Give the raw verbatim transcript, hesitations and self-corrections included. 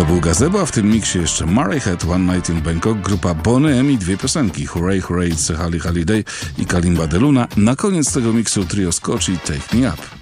To był Gazebo, a w tym miksie jeszcze Murray Head, One Night in Bangkok, grupa Boney M i dwie piosenki Hooray Hooray, It's a Holly Holiday i Kalimba de Luna. Na koniec tego miksu trio Scotch i Take Me Up.